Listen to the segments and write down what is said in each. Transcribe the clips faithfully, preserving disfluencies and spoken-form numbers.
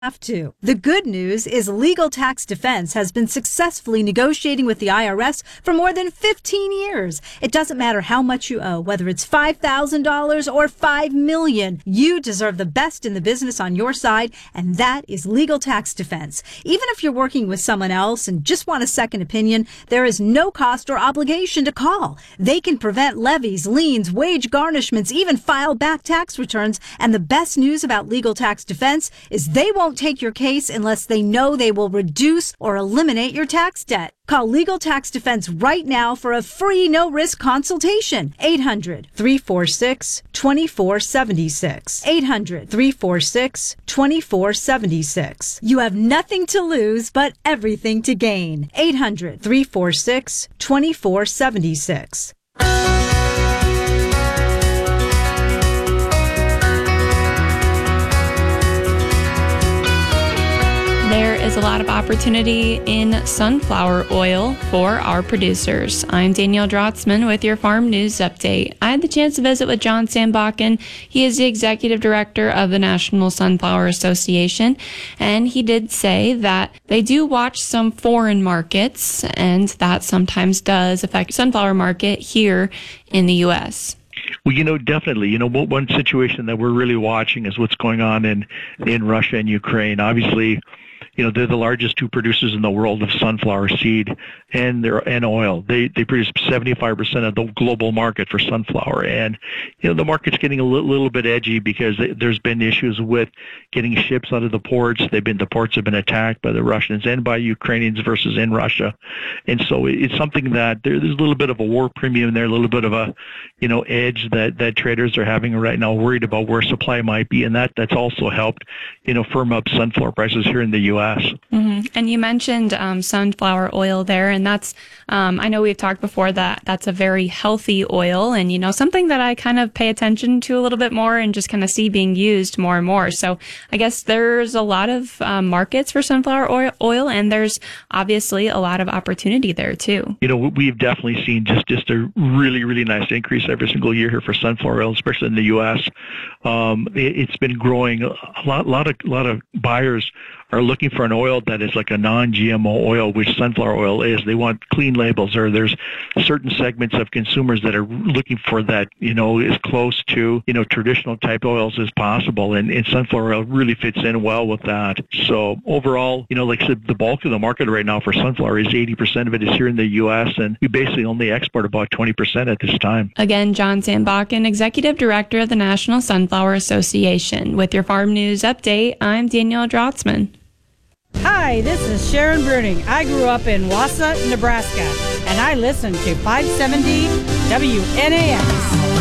have to. The good news is Legal Tax Defense has been successfully negotiating with the I R S for more than fifteen years. It doesn't matter how much you owe, whether it's five thousand dollars or five million dollars. You deserve the best in the business on your side, and that is Legal Tax Defense. Even if you're working with someone else and just want a second opinion, there is no cost or obligation to call. They can prevent levies, liens, wage garnishments, even file back tax returns. And the best news about Legal Tax Defense is they won't take your case unless they know they will reduce or eliminate your tax debt. Call Legal Tax Defense right now for a free no-risk consultation. eight hundred, three four six, two four seven six. eight hundred, three four six, two four seven six. You have nothing to lose but everything to gain. eight hundred, three four six, two four seven six. There is a lot of opportunity in sunflower oil for our producers. I'm Danielle Drotzman with your Farm News Update. I had the chance to visit with John Sandbakken. He is the Executive Director of the National Sunflower Association, and he did say that they do watch some foreign markets, and that sometimes does affect the sunflower market here in the U S. Well, you know, definitely. You know, one situation that we're really watching is what's going on in, in Russia and Ukraine. Obviously, you know, they're the largest two producers in the world of sunflower seed and their and oil. They they produce seventy-five percent of the global market for sunflower. And, you know, the market's getting a little, little bit edgy because there's been issues with getting ships out of the ports. They've been, the ports have been attacked by the Russians and by Ukrainians versus in Russia. And so it's something that there, there's a little bit of a war premium there, a little bit of a, you know, edge that, that traders are having right now, worried about where supply might be. And that, that's also helped, you know, firm up sunflower prices here in the U S. Mm-hmm. And you mentioned um, sunflower oil there, and that's, um, I know we've talked before that that's a very healthy oil, and, you know, something that I kind of pay attention to a little bit more and just kind of see being used more and more. So I guess there's a lot of um, markets for sunflower oil, oil, and there's obviously a lot of opportunity there too. You know, we've definitely seen just, just a really, really nice increase every single year here for sunflower oil, especially in the U S. Um, it, it's been growing. A lot, lot of, lot of buyers are looking for an oil that is like a non-G M O oil, which sunflower oil is. They want clean labels, or there's certain segments of consumers that are looking for that, you know, as close to, you know, traditional type oils as possible. And, and sunflower oil really fits in well with that. So overall, you know, like I said, the bulk of the market right now for sunflower is eighty percent of it is here in the U S, and we basically only export about twenty percent at this time. Again, John Sandbakken, Executive Director of the National Sunflower Association. With your Farm News Update, I'm Danielle Drotzman. Hi, this is Sharon Bruning. I grew up in Wausau, Nebraska, and I listen to five seventy W N A X.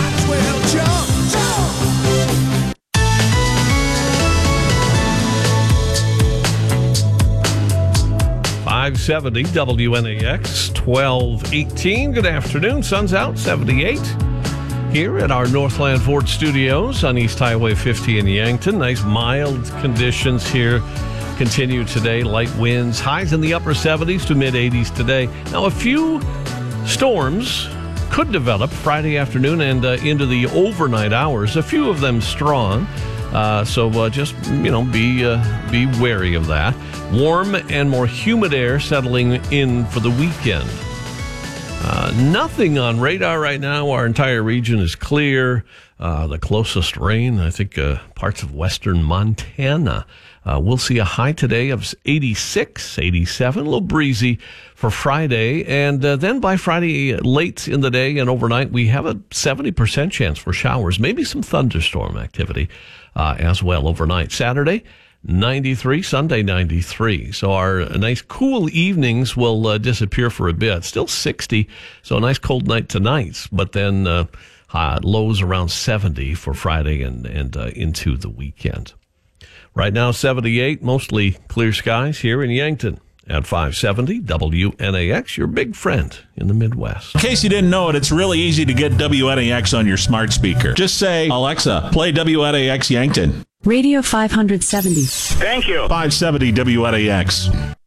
five seventy W N A X, twelve eighteen. Good afternoon. Sun's out, seventy-eight. Here at our Northland Ford Studios on East Highway fifty in Yankton. Nice mild conditions here. Continue today. Light winds, highs in the upper seventies to mid eighties today. Now, a few storms could develop Friday afternoon and uh, into the overnight hours. A few of them strong. Uh, so uh, just, you know, be uh, be wary of that. Warm and more humid air settling in for the weekend. Uh, nothing on radar right now. Our entire region is clear. Uh, the closest rain, I think, uh, parts of western Montana. Uh, we'll see a high today of eighty-six, eighty-seven, a little breezy for Friday. And uh, then by Friday, late in the day and overnight, we have a seventy percent chance for showers, maybe some thunderstorm activity uh, as well overnight. Saturday, ninety-three, Sunday, ninety-three. So our nice cool evenings will uh, disappear for a bit. Still sixty, so a nice cold night tonight. But then uh, uh, lows around seventy for Friday and, and uh, into the weekend. Right now, seventy-eight, mostly clear skies here in Yankton at five seventy W N A X, your big friend in the Midwest. In case you didn't know it, it's really easy to get W N A X on your smart speaker. Just say, Alexa, play W N A X Yankton. Radio five seventy. Thank you. five seventy W N A X.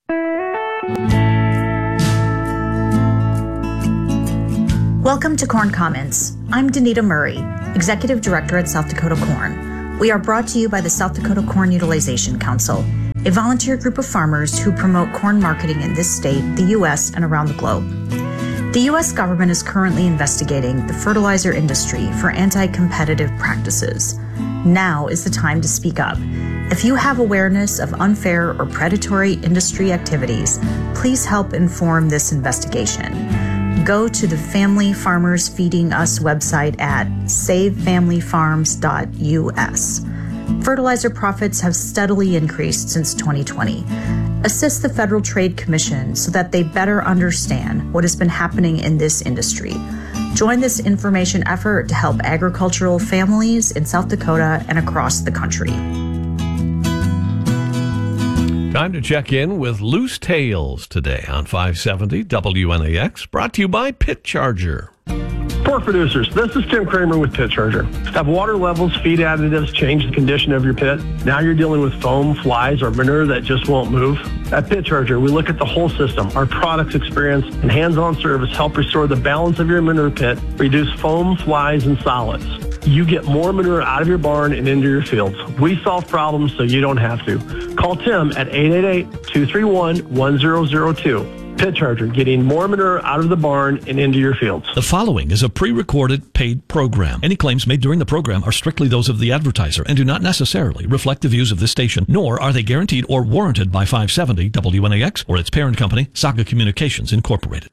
Welcome to Corn Comments. I'm Danita Murray, Executive Director at South Dakota Corn. We are brought to you by the South Dakota Corn Utilization Council. a volunteer group of farmers who promote corn marketing in this state, the U S, and around the globe. The U S government is currently investigating the fertilizer industry for anti-competitive practices. Now is the time to speak up. If you have awareness of unfair or predatory industry activities, please help inform this investigation. Go to the Family Farmers Feeding Us website at save family farms dot U S. Fertilizer profits have steadily increased since twenty twenty. Assist the Federal Trade Commission so that they better understand what has been happening in this industry. Join this information effort to help agricultural families in South Dakota and across the country. Time to check in with Loose Tales today on five seventy W N A X, brought to you by Pit Charger. Pork producers, this is Tim Kramer with Pit Charger. Have water levels, feed additives changed the condition of your pit? Now you're dealing with foam, flies, or manure that just won't move? At Pit Charger, we look at the whole system. Our products, experience, and hands-on service help restore the balance of your manure pit, reduce foam, flies, and solids. You get more manure out of your barn and into your fields. We solve problems so you don't have to. Call Tim at eight eight eight, two three one, one zero zero two. Pit Charger, getting more manure out of the barn and into your fields. The following is a pre-recorded paid program. Any claims made during the program are strictly those of the advertiser and do not necessarily reflect the views of this station, nor are they guaranteed or warranted by five seventy W N A X or its parent company, Saga Communications Incorporated.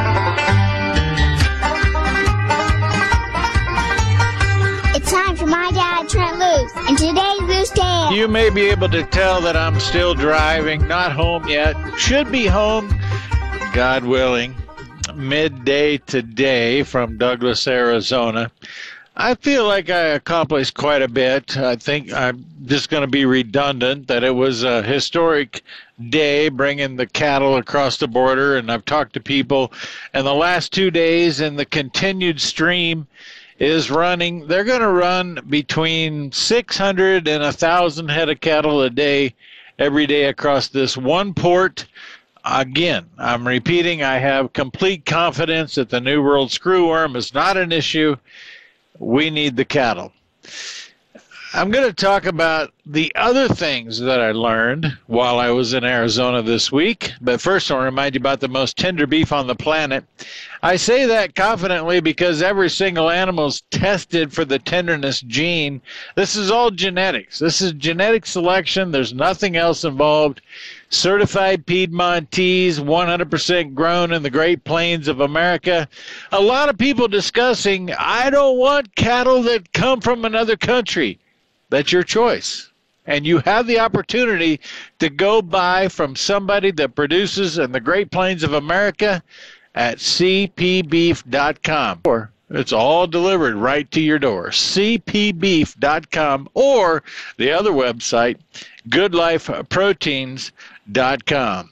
It's time for My Dad, Trent Loose, and today's Loose Tale. You may be able to tell that I'm still driving, not home yet. Should be home, God willing, midday today from Douglas, Arizona. I feel like I accomplished quite a bit. I think I'm just going to be redundant that it was a historic day bringing the cattle across the border, and I've talked to people, and the last two days and the continued stream is running. They're going to run between six hundred and one thousand head of cattle a day every day across this one port. Again, I'm repeating, I have complete confidence that the New World screwworm is not an issue. We need the cattle. I'm going to talk about the other things that I learned while I was in Arizona this week. But first, I'll remind you about the most tender beef on the planet. I say that confidently because every single animal is tested for the tenderness gene. This is all genetics. This is genetic selection. There's nothing else involved. Certified Piedmontese, one hundred percent grown in the Great Plains of America. A lot of people discussing, I don't want cattle that come from another country. That's your choice. And you have the opportunity to go buy from somebody that produces in the Great Plains of America at c p beef dot com. Or it's all delivered right to your door, c p beef dot com, or the other website, good life proteins dot com.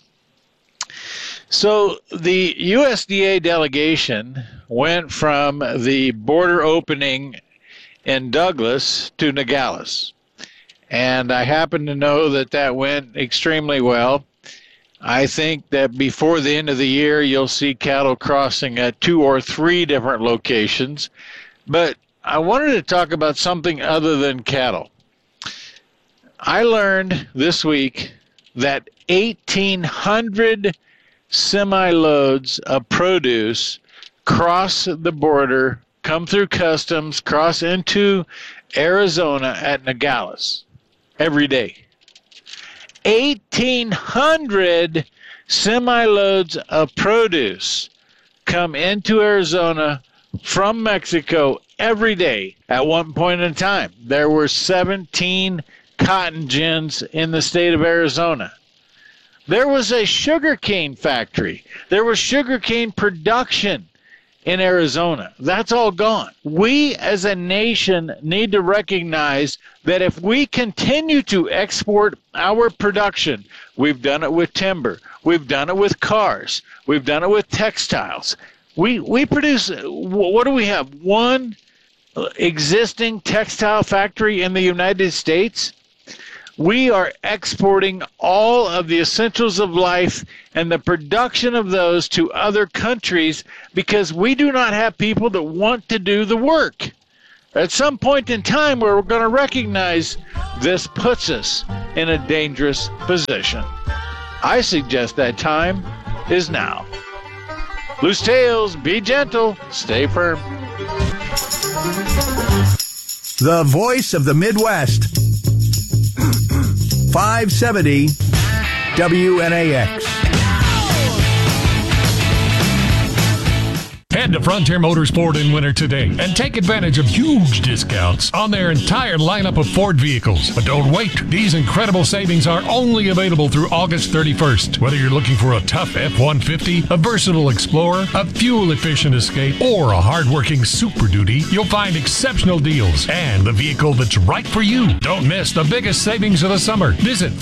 So the U S D A delegation went from the border opening in Douglas to Nogales. And I happen to know that that went extremely well. I think that before the end of the year, you'll see cattle crossing at two or three different locations. But I wanted to talk about something other than cattle. I learned this week that eighteen hundred semi-loads of produce cross the border, come through customs, cross into Arizona at Nogales every day. eighteen hundred semi-loads of produce come into Arizona from Mexico every day. At one point in time, there were seventeen cotton gins in the state of Arizona. There was a sugarcane factory. There was sugarcane production in Arizona. That's all gone. We as a nation need to recognize that if we continue to export our production, we've done it with timber, we've done it with cars, we've done it with textiles. We we produce, what do we have? One existing textile factory in the United States? We are exporting all of the essentials of life and the production of those to other countries because we do not have people that want to do the work. At some point in time where we're going to recognize this puts us in a dangerous position. I suggest that time is now. Loose tails, be gentle, stay firm. The voice of the Midwest. five seventy W N A X. Head to Frontier Motorsport in winter today and take advantage of huge discounts on their entire lineup of Ford vehicles. But don't wait. These incredible savings are only available through August thirty-first. Whether you're looking for a tough F one fifty, a versatile Explorer, a fuel-efficient Escape, or a hard-working Super Duty, you'll find exceptional deals and the vehicle that's right for you. Don't miss the biggest savings of the summer. Visit